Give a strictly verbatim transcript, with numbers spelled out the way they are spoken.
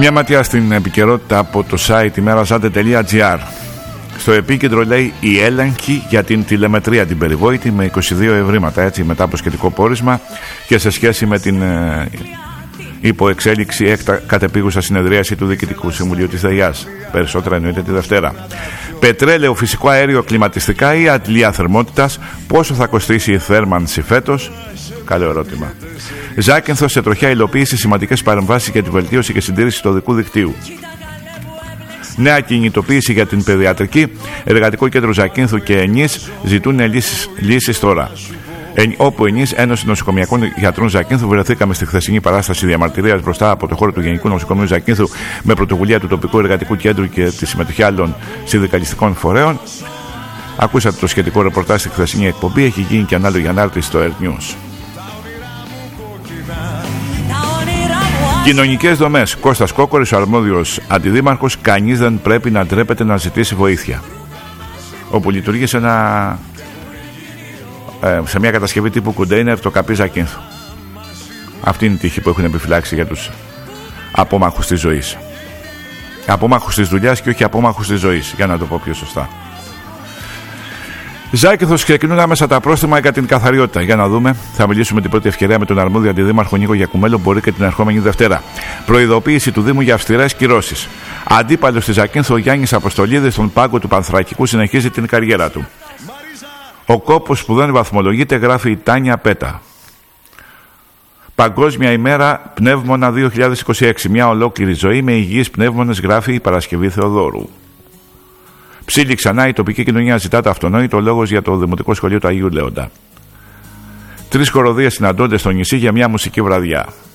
Μια ματιά στην επικαιρότητα από το site ημέραζάντε τελεία τζι άρ. Στο επίκεντρο λέει η έλεγχη για την τηλεμετρία την περιβόητη με είκοσι δύο ευρήματα, έτσι, μετά από σχετικό πόρισμα και σε σχέση με την ε, υποεξέλιξη έκτα κατεπίγουσα συνεδρίαση του Διοικητικού Συμβουλίου της ΔΕΙΑΣ. Περισσότερα εννοείται τη Δευτέρα. Πετρέλαιο, φυσικό αέριο, κλιματιστικά ή αντλία θερμότητας, πόσο θα κοστίσει η θέρμανση φέτος? Καλό ερώτημα. Ζάκυνθο σε τροχιά υλοποίηση, σημαντικές παρεμβάσεις για τη βελτίωση και συντήρηση του οδικού δικτύου. Νέα κινητοποίηση για την παιδιατρική. Εργατικό κέντρο Ζακύνθου και ΕΝΙΣ ζητούν λύσεις, λύσεις τώρα. Εν, όπου ΕΝΙΣ, Ένωση Νοσοκομιακών Γιατρών Ζακύνθου, βρεθήκαμε στη χθεσινή παράσταση διαμαρτυρίας μπροστά από το χώρο του Γενικού Νοσοκομείου Ζακύνθου με πρωτοβουλία του τοπικού εργατικού κέντρου και τη συμμετοχή άλλων συνδικαλιστικών φορέων. Ακούσατε το σχετικό ρεπορτάζ στη χθεσινή εκπομπή. Έχει γίνει και ανάλογη ανάρτηση στο Air News. Κοινωνικές δομές. Κώστας Κόκορης, ο αρμόδιος αντιδήμαρχος. Κανείς δεν πρέπει να ντρέπεται να ζητήσει βοήθεια. Όπου λειτουργεί σε, ένα, ε, σε μια κατασκευή τύπου κοντέινερ το καπί Ζακύνθου. Αυτή είναι η τύχη που έχουν επιφυλάξει για τους απόμαχους της ζωής. Απόμαχους της δουλειάς και όχι απόμαχους της ζωής, για να το πω πιο σωστά. Ζάκυνθος, ξεκινούν άμεσα τα πρόστιμα για την καθαριότητα. Για να δούμε, θα μιλήσουμε την πρώτη ευκαιρία με τον αρμόδιο αντιδήμαρχο Νίκο Γιακουμέλο, μπορεί και την ερχόμενη Δευτέρα. Προειδοποίηση του Δήμου για αυστηρές κυρώσεις. Αντίπαλος στη Ζακύνθου, ο Γιάννης Αποστολίδης, στον πάγκο του Πανθρακικού, συνεχίζει την καριέρα του. Ο κόπος που δεν βαθμολογείται, γράφει η Τάνια Πέτα. Παγκόσμια ημέρα πνεύμονα δύο χιλιάδες είκοσι έξι. Μια ολόκληρη ζωή με υγιείς πνεύμονες, γράφει η Παρασκευή Θεοδόρου. Ψήλη ξανά, η τοπική κοινωνία ζητά το αυτονόητο, λόγος για το Δημοτικό Σχολείο του Αγίου Λέοντα. Τρεις χοροδίες συναντώνται στο νησί για μια μουσική βραδιά.